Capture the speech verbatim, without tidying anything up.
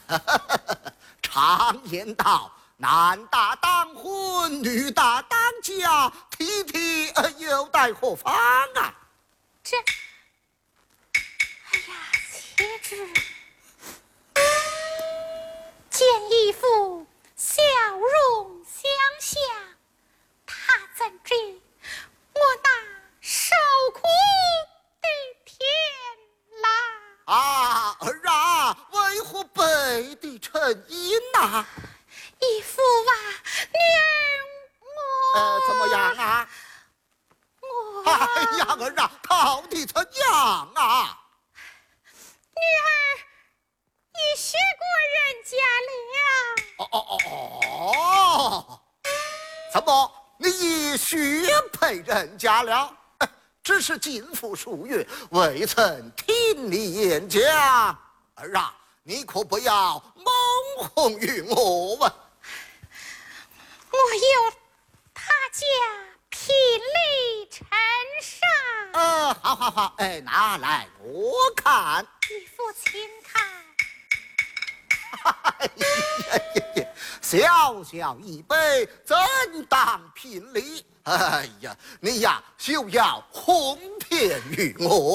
常言道，男大当婚，女大当嫁，体体呃有待何妨啊？ 这，哎呀，岂止见义父笑容相向，他怎知我那受苦的天啦？ 啊，儿啊，为何背地沉吟呐？ 义父啊，女儿我呃，怎么样啊？ 我哎呀，儿啊，到底怎样啊？ 女儿已许过人家了。 哦哦哦哦，怎么你已许配人家了？哎只是近父数月，未曾听你言讲。儿啊，你可不要蒙混于我们。 我有他家聘礼呈上。 呃，好好好，哎，拿来我看。 义父请看。 哎呀呀呀！小小一杯，怎当聘礼？哎呀，你呀，休要哄骗于我。